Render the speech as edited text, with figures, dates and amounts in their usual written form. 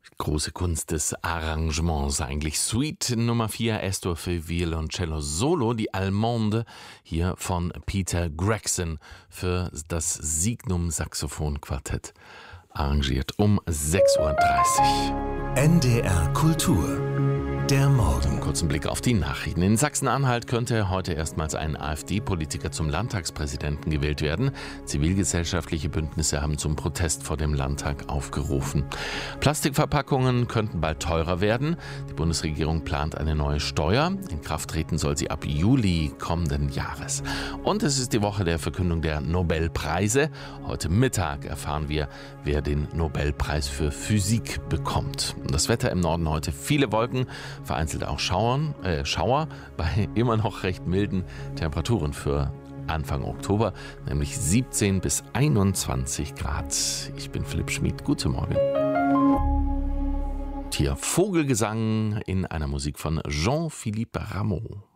Große Kunst des Arrangements eigentlich. Suite Nummer 4, Estor für Violoncello Solo, die Allemande, hier von Peter Gregson für das Signum Saxophon Quartett, arrangiert um 6:30 Uhr. NDR Kultur. Der Morgen. Kurzen Blick auf die Nachrichten. In Sachsen-Anhalt könnte heute erstmals ein AfD-Politiker zum Landtagspräsidenten gewählt werden. Zivilgesellschaftliche Bündnisse haben zum Protest vor dem Landtag aufgerufen. Plastikverpackungen könnten bald teurer werden. Die Bundesregierung plant eine neue Steuer. In Kraft treten soll sie ab Juli kommenden Jahres. Und es ist die Woche der Verkündung der Nobelpreise. Heute Mittag erfahren wir, wer den Nobelpreis für Physik bekommt. Das Wetter im Norden heute: viele Wolken, vereinzelt auch Schauer bei immer noch recht milden Temperaturen für Anfang Oktober, nämlich 17 bis 21 Grad. Ich bin Philipp Schmid, guten Morgen. Hier Vogelgesang in einer Musik von Jean-Philippe Rameau.